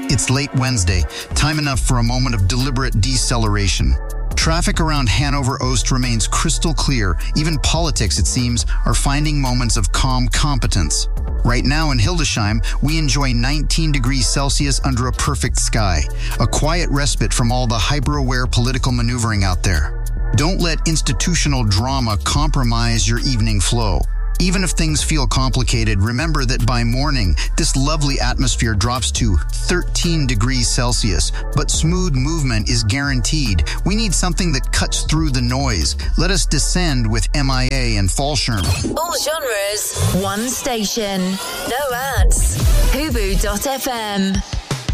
It's late Wednesday, time enough for a moment of deliberate deceleration. Traffic around Hanover Oost remains crystal clear. Even politics, it seems, are finding moments of calm competence. Right now in Hildesheim, we enjoy 19 degrees Celsius under a perfect sky, a quiet respite from all the hyper-aware political maneuvering out there. Don't let institutional drama compromise your evening flow. Even if things feel complicated, remember that by morning, this lovely atmosphere drops to 13 degrees Celsius, but smooth movement is guaranteed. We need something that cuts through the noise. Let us descend with MIA and Fallschirm. All genres, one station, no ads. Hubu.fm.